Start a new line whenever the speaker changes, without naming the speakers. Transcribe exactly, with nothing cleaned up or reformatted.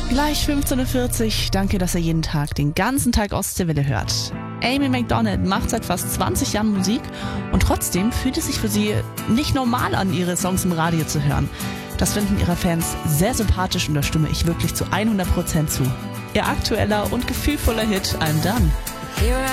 Gleich fünfzehn Uhr vierzig. Danke, dass ihr jeden Tag, den ganzen Tag Ostseewelle hört. Amy Macdonald macht seit fast zwanzig Jahren Musik und trotzdem fühlt es sich für sie nicht normal an, ihre Songs im Radio zu hören. Das finden ihre Fans sehr sympathisch und da stimme ich wirklich zu hundert Prozent zu. Ihr aktueller und gefühlvoller Hit I'm Done.
Here